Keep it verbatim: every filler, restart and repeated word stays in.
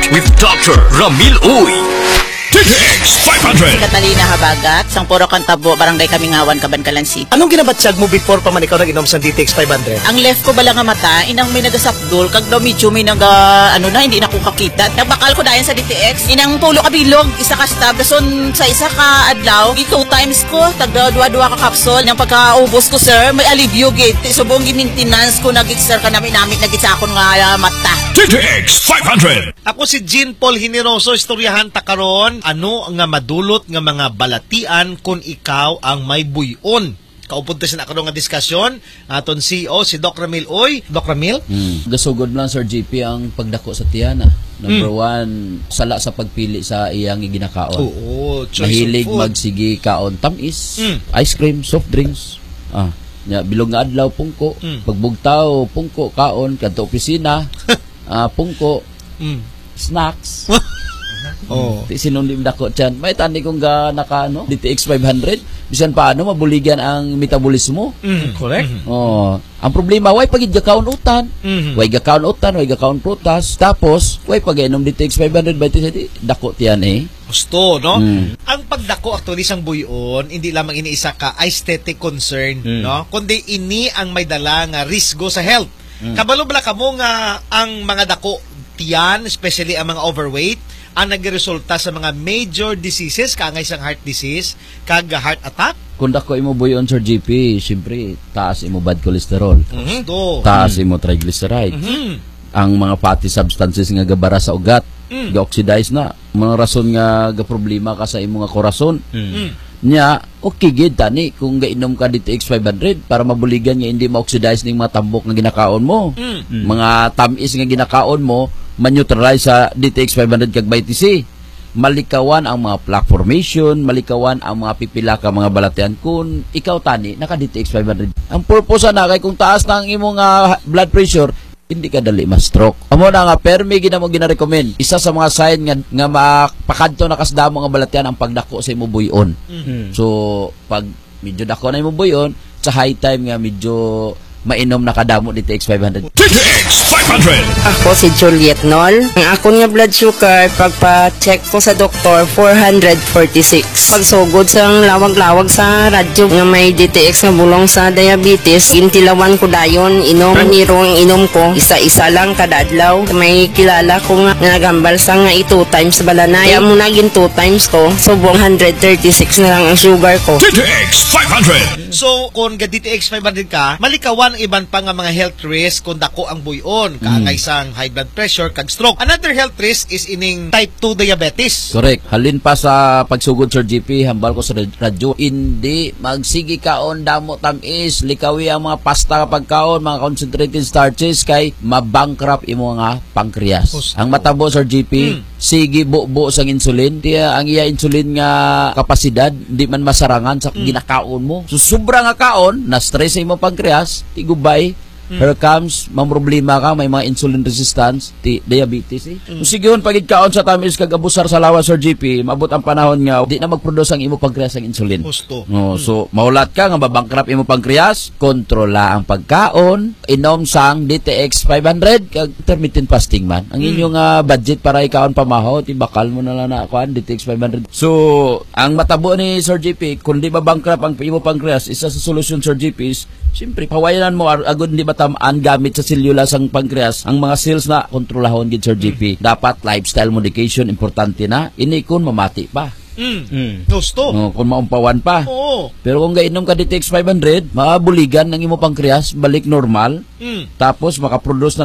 with Doctor Ramil Uy. D T X five hundred. Catalina Habagat, sang puro kantabo, barangay Kamingawan, Cabancalan City. Anong ginabatsyag mo before pa man ikaw nag-inom sa D T X five hundred? Ang left ko bala nga mata, inang may nagasapdol, kag daw medyo may naga, ano na, hindi na ko kakita. Nagbakal ko dayan sa D T X, inang tulo ka bilog, isa ka stab, dason sa isa ka adlaw, two times ko, tagda dua-dua ka kapsol. Nang pagkaubos ko, sir, may alivio gate. Subong ginintinance ko, nag-sir ka namin-namit, nag-itsakon nga uh, mata. D T X five hundred. Ako si Jean Paul Hineroso, istoryahan ta karon. Ano nga madulot nga mga balatian kung ikaw ang may buyon? Kaupunta sa nakaroon nga diskusyon aton C E O si Doc Ramil Uy. Doc Ramil? Hmm. Gasugod lang Sir G P ang pagdako sa tiyana. Number hmm. one, sala sa pagpili sa iyang ginakaon. Oo, choice Mahilig of food. Magsigi kaon tamis, hmm. ice cream, soft drinks. Ah, nya bilog nga adlaw pungko, hmm. pagbugtaw pungko kaon kadto opisina, ah pungko, hmm. snacks. Oh. Ti sinundim dako tiyan. May tani kong ga naka ano, D T X five hundred. Bisan paano mabuligan ang metabolismo. Mm, correct. Oh, ang problema way pagid gakaon utan. Mm-hmm. Way gakaon utan, way gakaon prutas. Tapos way pag-inom D T X five hundred by dako tiyan eh. Gusto, no? Mm. Ang pagdako actually sang buyon, hindi lamang iniisa ka aesthetic concern, mm. no? Kundi ini ang may dala nga risgo sa health. Mm. Kabalo bala kamo nga ang mga dako tiyan, especially ang mga overweight, ang nagresulta sa mga major diseases, kangay sang heart disease, kag heart attack. Kung dako imo buyon Sir G P, siyempre taas imo bad cholesterol. Mm-hmm. Taas mm-hmm. imo triglycerides. Mm-hmm. Ang mga fatty substances nga gabara sa ugat, mm. ga-oxidize na. Mga rason nga ga problema ka sa imo nga korason. Mm. Nya, okay gid tani kung gainom ka D T X five hundred para mabuligan nga hindi ma-oxidize ning mga tambok nga ginakaon mo. Mm. Mga tamis nga ginakaon mo, ma-neutralize sa D T X five hundred kag by T C. Malikawan ang mga plaque formation, malikawan ang mga pipila ka mga balatian kung ikaw tani naka D T X five hundred. Ang purpose na kay kung taas na ang imong uh, blood pressure, hindi ka dali ma-stroke. Amo na nga, permi gina mo gina-recommend. Isa sa mga sign nga, nga makakadto na kasdamo nga balatian ang pagdako sa imo buyon. Mm-hmm. So, pag medyo dako na imo buyon, sa high time nga medyo mainom na kadamo D T X five hundred. D T X five hundred. Ako si Juliet Nol. Ang ako nga blood sugar, pagpa-check ko sa doktor, four forty-six. Pagsugod sa lawag-lawag sa radyo nga may D T X nga bulong sa diabetes, intilawan ko dayon, inom, niro ang inom ko, isa-isa lang kada adlaw. May kilala ko nga nagambal sa nga i two times balana. Kaya mo naging two times ko, subong one thirty-six na lang ang sugar ko. D T X five hundred. So, kung ga D T X five hundred ka, malikawan iban pa nga mga health risk kung dako ang buyon, kaangay mm. sang high blood pressure kag stroke. Another health risk is ining type two diabetes. Correct. Halin pa sa pagsugod Sir G P, hambal ko sa radyo, hindi magsigi kaon damo tamis, likawi ang mga pasta kapag kaon, mga concentrated starches kay mabankrupt imo nga pancreas. Gusto. Ang matabo Sir G P, mm. sige bubo sang insulin, tiya ang iya insulin nga kapasidad di man masarangan sa mm. ginakaon mo. So sobra nga kaon, na stress sa imo pancreas, tigubay, mm. here comes, mamroblema ka, may mga insulin resistance, ti diabetes eh. Mm. Sige yun, pagid kaon sa tamis kag abusar sa lawas Sir G P, mabot ang panahon nga, di na mag-produce ang imo pancreas ang insulin. Gusto. No, mm. So, maulat ka, nga babangkrap imo pancreas, kontrola ang pagkaon, inom sang D T X five hundred, kag intermittent fasting man. Ang mm. inyong uh, budget para ikaon pamahaw, tibakal mo na lang na kuan D T X five hundred. So, ang matabo ni Sir G P, kung di babangkrap ang imo pancreas, isa sa solusyon Sir G P is, siyempre, pawayanan mo, agad hindi matamaan gamit sa sellulas ang pancreas, ang mga cells na kontrolahon gid Sir G P. Mm. Dapat lifestyle modification, importante na, ini kun mamati pa. Mm. Mm. Gusto. No, kung maumpawan pa. Oo. Pero kung gainom ka D T X five hundred, maabuligan ng imo pancreas, balik normal, mm. tapos makaproduce na